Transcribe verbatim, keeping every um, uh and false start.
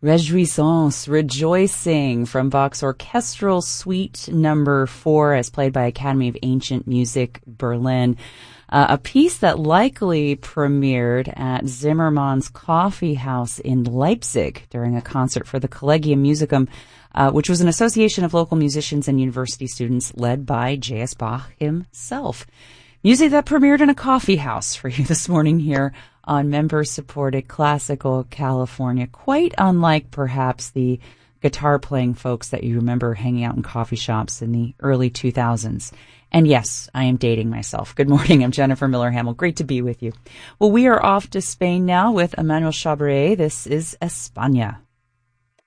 Réjouissance, rejoicing, from Bach's Orchestral Suite number four, as played by Academy of Ancient Music Berlin. Uh, a piece that likely premiered at Zimmermann's Coffee House in Leipzig during a concert for the Collegium Musicum, uh, which was an association of local musicians and university students led by J S. Bach himself. Music that premiered in a coffee house for you this morning here on member-supported Classical California, quite unlike perhaps the guitar-playing folks that you remember hanging out in coffee shops in the early two thousands. And yes, I am dating myself. Good morning, I'm Jennifer Miller-Hamill. Great to be with you. Well, we are off to Spain now with Emmanuel Chabrier. This is España.